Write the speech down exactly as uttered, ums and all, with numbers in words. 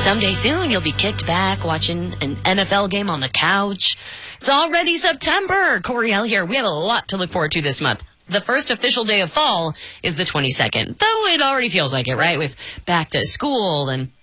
Someday soon, you'll be kicked back watching an N F L game on the couch. It's already September. Coriel here. We have a lot to look forward to this month. The first official day of fall is the twenty-second, though it already feels like it, right? With back to school and